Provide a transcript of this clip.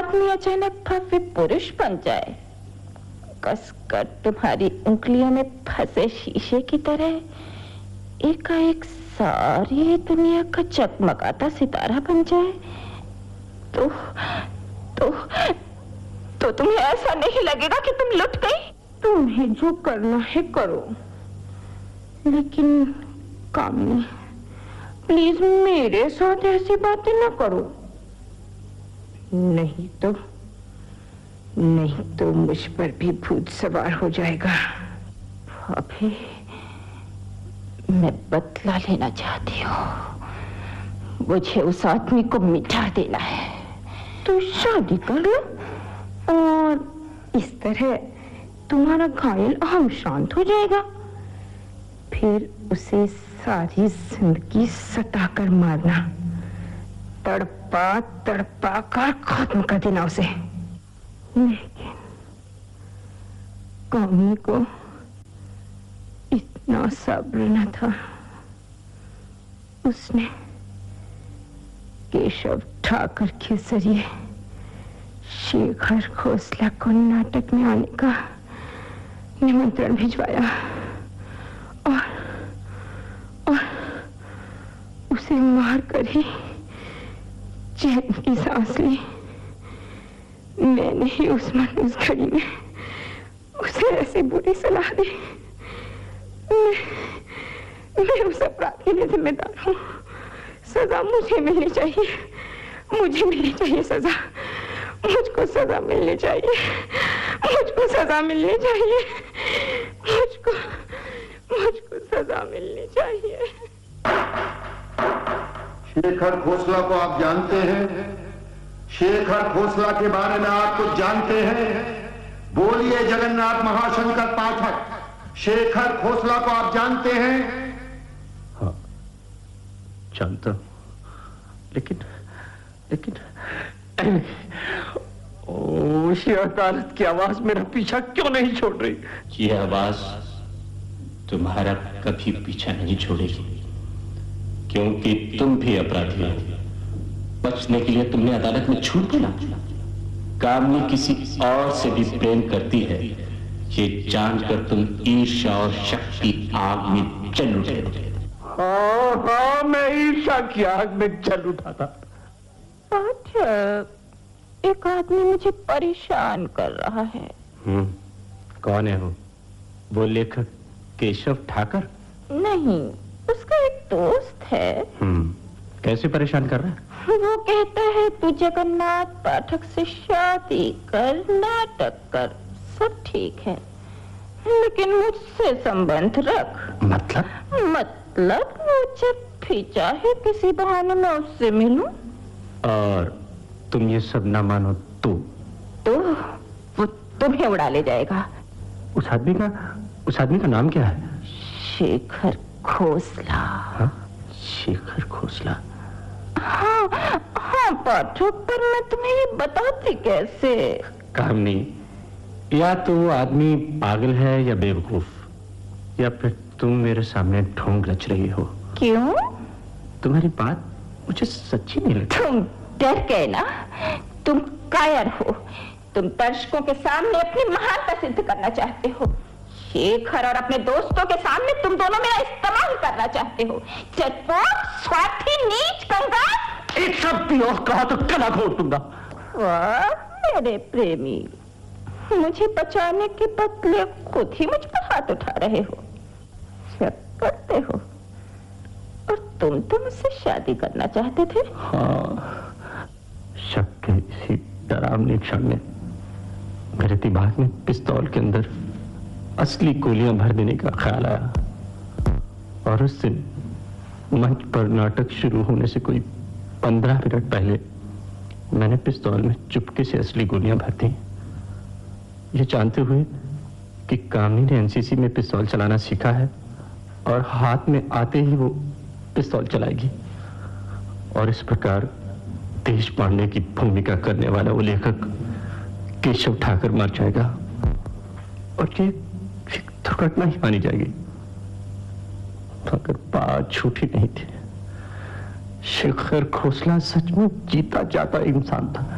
आदमी अचानक भव्य पुरुष बन जाए, कसकर तुम्हारी उंगलियों में फंसे शीशे की तरह एकाएक सारी दुनिया का चकमकाता सितारा बन जाए, तो तुम्हें ऐसा नहीं लगेगा कि तुम लुट गई? तुम्हें जो करना है करो, लेकिन कामिनी प्लीज मेरे साथ ऐसी बातें ना करो, नहीं तो मुझ पर भी भूत सवार हो जाएगा। अभी मैं बदला लेना चाहती हूँ, मुझे उस आदमी को मिटा देना है। तो शादी कर लो और इस तरह तुम्हारा घायल अहम शांत हो जाएगा, फिर उसे सारी जिंदगी सताकर मारना, तड़पा तड़पा कर खत्म कर देना उसे। लेकिन कामी को इतना सब्र न था, उसने केशव ठाकर के जरिए शेखर खोसला को नाटक में आने का निमंत्रण भिजवाया और उसे मार कर ही चैन की सांस ली। मैंने ही उस घड़ी में उसे ऐसी बुरी सलाह दी। मैं उस अपराध के लिए जिम्मेदार हूँ। सजा मुझे मिलनी चाहिए, मुझे मिलनी चाहिए सजा, मुझको सजा मिलनी चाहिए, मुझको सजा मिलनी चाहिए, मुझको सजा मिलनी चाहिए। शेखर खोसला को आप जानते हैं? शेखर खोसला के बारे में आप कुछ जानते हैं? बोलिए जगन्नाथ महाशंकर पाठक, शेखर खोसला को आप जानते हैं? हाँ, जानता हूं, लेकिन ये अदालत की आवाज मेरा पीछा क्यों नहीं छोड़ रही? ये आवाज तुम्हारा कभी पीछा नहीं छोड़ेगी, क्योंकि तुम भी अपराधी हो। बचने के लिए तुमने अदालत में झूठ बोला। कामनी किसी और से भी प्रेम करती है, ये जानकर तुम ईर्ष्या और शक्ति आग में जल उठे। हाँ, मैं ईर्ष्या की आग में जल उठा था। पाठक, एक आदमी मुझे परेशान कर रहा है। कौन है वो? वो लेखक केशव ठाकर? नहीं, उसका एक दोस्त है। कैसे परेशान कर रहा है? वो कहता है तू जगन्नाथ पाठक से शादी कर, नाटक कर, सब ठीक है, लेकिन मुझसे संबंध रख। मतलब वो जब भी चाहे किसी बहाने में उससे मिलूं। और तुम ये सब ना मानो तो वो तुम्हें उड़ा ले जाएगा। उस आदमी का नाम क्या है? शेखर खोसला। हाँ? शेखर खोसला? हाँ पाठक, पर मैं तुम्हें ये बताती कैसे? कामनी, या तो वो आदमी पागल है या बेवकूफ, या फिर तुम मेरे सामने ढोंग रच रही हो। क्यों? तुम्हारी बात मुझे सच्ची नहीं लगती। तुम डर गए ना? तुम कायर हो। तुम दर्शकों के सामने अपनी महानता सिद्ध करना चाहते हो। शेखर और अपने दोस्तों के सामने तुम दोनों मेरा इस्तेमाल करना चाहते हो। चटपट, स्वार्थी, नीच, कंगाल। एक शब्द भी और कहा तो गला घोट दूंगा। वाह मेरे प्रेमी, मुझे बचाने के बदले खुद ही मुझ पर हाथ उठा रहे हो। शक करते हो? और तुम तो मुझसे शादी करना चाहते थे। हाँ, शक के इसी डरावने क्षण में मेरे दिमाग में पिस्तौल के अंदर असली गोलियां भर देने का ख्याल आया, और उस दिन मंच पर नाटक शुरू होने से कोई 15 मिनट पहले मैंने पिस्तौल में चुपके से असली गोलियां भर दी, ये जानते हुए कि कामनी ने एनसीसी में पिस्तौल चलाना सीखा है और हाथ में आते ही वो पिस्तौल चलाएगी, और इस प्रकार देश पांडे की भूमिका करने वाला वो लेखक केशव ठाकर मर जाएगा, और ये दुर्घटना ही मानी जाएगी। मगर बात झूठी नहीं थी। शेखर खोसला सच में जीता जाता इंसान था।